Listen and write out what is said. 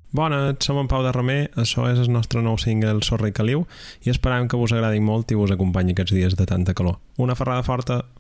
Bona, som en Pau de Romer, això és el nostre nou single Sorra i Caliu i esperam que vos agradi molt i vos acompanyi aquests dies de tanta calor. Una ferrada forta!